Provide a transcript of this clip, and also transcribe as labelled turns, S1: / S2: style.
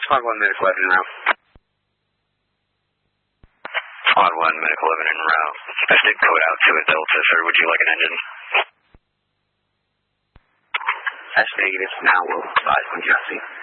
S1: Squad 1, Medic 11 en route.
S2: Squad 1, Medic 11 en route. I stick code out to a Delta, sir. Would you like an engine?
S1: That's negative. Now we'll advise when you see.